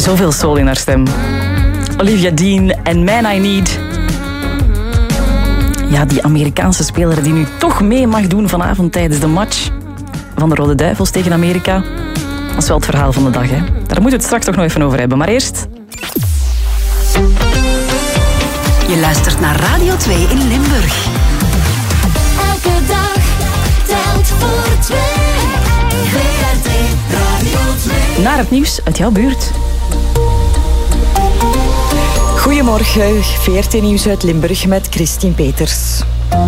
Zoveel soul in haar stem. Olivia Dean en Man I Need. Ja, die Amerikaanse speler die nu toch mee mag doen vanavond tijdens de match van de Rode Duivels tegen Amerika. Dat is wel het verhaal van de dag, hè. Daar moeten we het straks toch nog even over hebben. Maar eerst... Je luistert naar Radio 2 in Limburg. Elke dag telt voor 2. VRT Radio 2. Naar het nieuws uit jouw buurt. Goedemorgen, VRT Nieuws uit Limburg met Christine Peters.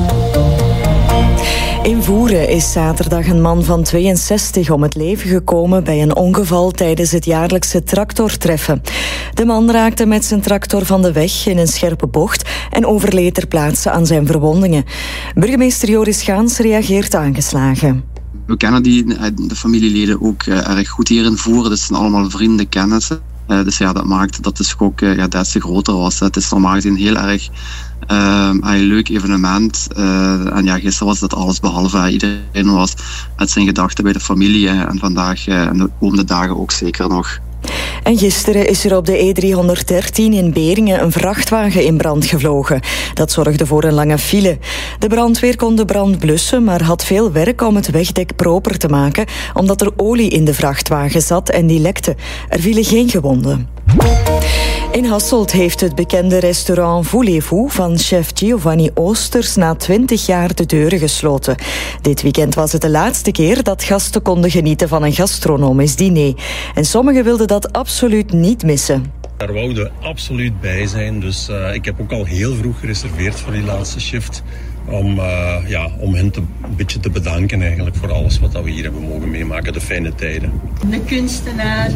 In Voeren is zaterdag een man van 62 om het leven gekomen bij een ongeval tijdens het jaarlijkse tractortreffen. De man raakte met zijn tractor van de weg in een scherpe bocht en overleed ter plaatse aan zijn verwondingen. Burgemeester Joris Gaans reageert aangeslagen. We kennen de familieleden ook erg goed hier in Voeren. Dat zijn allemaal vrienden, kennissen. Dus ja, dat maakt dat de schok des te groter was. Het is normaal gezien heel erg een leuk evenement. En ja, gisteren was dat alles behalve. Iedereen was met zijn gedachten bij de familie. En vandaag en de komende dagen ook zeker nog. En gisteren is er op de E313 in Beringen een vrachtwagen in brand gevlogen. Dat zorgde voor een lange file. De brandweer kon de brand blussen, maar had veel werk om het wegdek proper te maken, omdat er olie in de vrachtwagen zat en die lekte. Er vielen geen gewonden. In Hasselt heeft het bekende restaurant Voulez-vous van chef Giovanni Oosters na 20 jaar de deuren gesloten. Dit weekend was het de laatste keer dat gasten konden genieten van een gastronomisch diner. En sommigen wilden dat absoluut niet missen. Daar wouden we absoluut bij zijn, dus ik heb ook al heel vroeg gereserveerd voor die laatste shift. Om hen een beetje te bedanken eigenlijk voor alles wat we hier hebben mogen meemaken, de fijne tijden. De kunstenaar,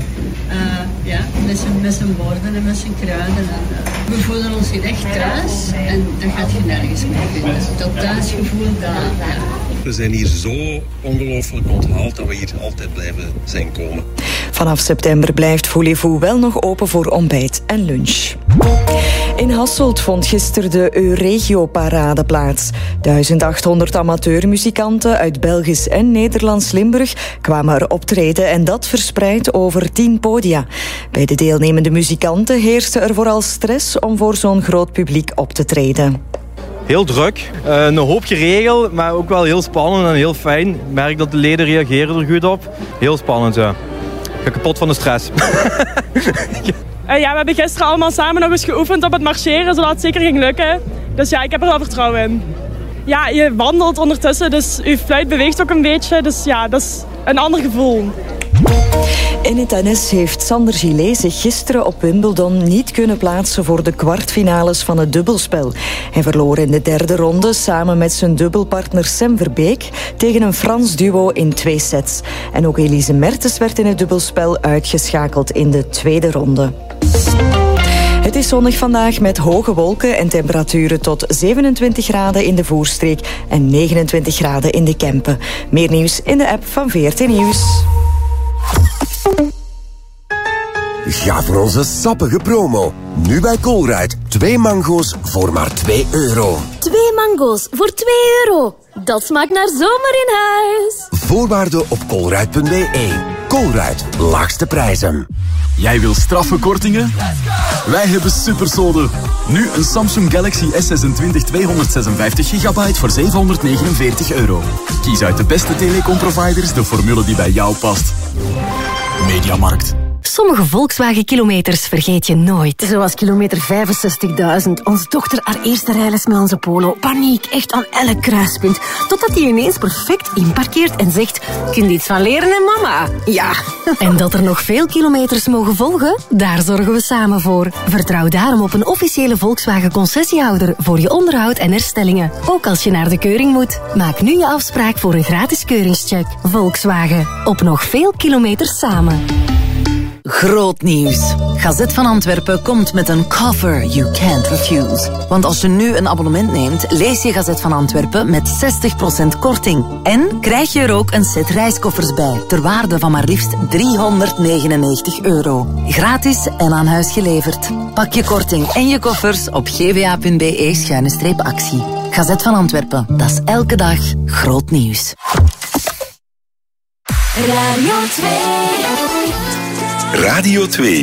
met zijn woorden en met zijn kruiden. We voelen ons hier echt thuis en dat gaat je nergens meer vinden. Dat thuisgevoel, We zijn hier zo ongelooflijk onthaald dat we hier altijd blijven zijn komen. Vanaf september blijft Voulez-vous wel nog open voor ontbijt en lunch. In Hasselt vond gisteren de Euregio-parade plaats. 1800 amateurmuzikanten uit Belgisch en Nederlands Limburg kwamen er optreden en dat verspreid over 10 podia. Bij de deelnemende muzikanten heerste er vooral stress om voor zo'n groot publiek op te treden. Heel druk, een hoop geregeld, maar ook wel heel spannend en heel fijn. Ik merk dat de leden reageren er goed op. Heel spannend, ja. Ik ga kapot van de stress. We hebben gisteren allemaal samen nog eens geoefend op het marcheren, zodat het zeker ging lukken. Dus ja, ik heb er wel vertrouwen in. Ja, je wandelt ondertussen, dus je fluit beweegt ook een beetje. Dus ja, dat is een ander gevoel. In het tennis heeft Sander Gillet zich gisteren op Wimbledon niet kunnen plaatsen voor de kwartfinales van het dubbelspel. Hij verloor in de derde ronde samen met zijn dubbelpartner Sam Verbeek tegen een Frans duo in 2 sets. En ook Elise Mertens werd in het dubbelspel uitgeschakeld in de tweede ronde. Het is zonnig vandaag met hoge wolken en temperaturen tot 27 graden in de Voerstreek en 29 graden in de Kempen. Meer nieuws in de app van VRT Nieuws. Ga voor onze sappige promo. Nu bij Colruyt 2 mango's voor maar €2. 2 mango's voor €2. Dat smaakt naar zomer in huis. Voorwaarden op colruyt.be. Colruyt, laagste prijzen. Jij wil straffe kortingen? Wij hebben supersode. Nu een Samsung Galaxy S26 256 GB voor €749. Kies uit de beste telecomproviders de formule die bij jou past. Mediamarkt. Sommige Volkswagen-kilometers vergeet je nooit. Zoals kilometer 65.000. Onze dochter haar eerste rijles met onze Polo. Paniek, echt aan elk kruispunt. Totdat hij ineens perfect inparkeert en zegt... Kun je iets van leren, hè, mama? Ja. En dat er nog veel kilometers mogen volgen? Daar zorgen we samen voor. Vertrouw daarom op een officiële Volkswagen-concessiehouder... voor je onderhoud en herstellingen. Ook als je naar de keuring moet. Maak nu je afspraak voor een gratis keuringscheck. Volkswagen. Op nog veel kilometers samen. Groot nieuws. Gazet van Antwerpen komt met een cover you can't refuse. Want als je nu een abonnement neemt, lees je Gazet van Antwerpen met 60% korting. En krijg je er ook een set reiskoffers bij, ter waarde van maar liefst €399. Gratis en aan huis geleverd. Pak je korting en je koffers op gva.be/actie. Gazet van Antwerpen, dat is elke dag groot nieuws. Radio 2. Radio 2.